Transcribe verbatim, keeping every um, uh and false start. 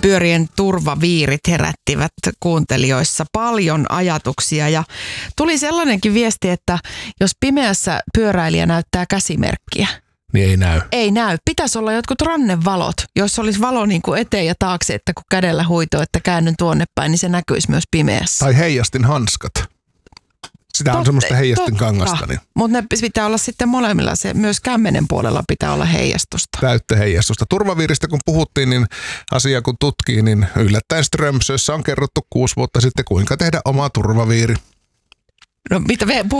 pyörien turvaviirit herättivät kuuntelijoissa paljon ajatuksia ja tuli sellainenkin viesti, että jos pimeässä pyöräilijä näyttää käsimerkkiä, niin ei näy. Ei näy. Pitäisi olla jotkut rannevalot, jos olisi valo niin kuin eteen ja taakse, että kun kädellä huitoo, että käännyn tuonne päin, niin se näkyisi myös pimeässä. Tai heijastin hanskat. Sitä on semmoista heijastin kangasta. Niin. Mutta ne pitää olla sitten molemmilla. Se, myös kämmenen puolella pitää olla heijastusta. Täyttä heijastusta. Turvaviiristä kun puhuttiin, niin asia kun tutkii, niin yllättäen Strömsössä on kerrottu kuusi vuotta sitten, kuinka tehdä oma turvaviiri. No mitä